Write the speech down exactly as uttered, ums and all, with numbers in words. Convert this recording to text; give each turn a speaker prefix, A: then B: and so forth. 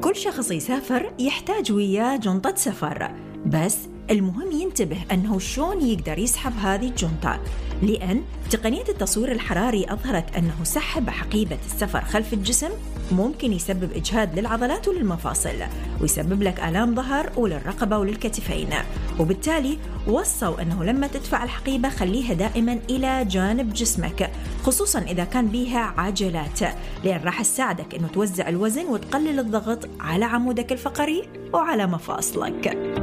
A: كل شخص يسافر يحتاج وياه جنطة سفر، بس المهم ينتبه أنه شلون يقدر يسحب هذه الجنطة، لأن تقنية التصوير الحراري أظهرت أنه سحب حقيبة السفر خلف الجسم ممكن يسبب إجهاد للعضلات وللمفاصل، ويسبب لك آلام ظهر وللرقبة وللكتفين. وبالتالي وصوا أنه لما تدفع الحقيبة خليها دائما إلى جانب جسمك، خصوصا إذا كان بيها عجلات، لأن راح تساعدك أنه توزع الوزن وتقلل الضغط على عمودك الفقري وعلى مفاصلك.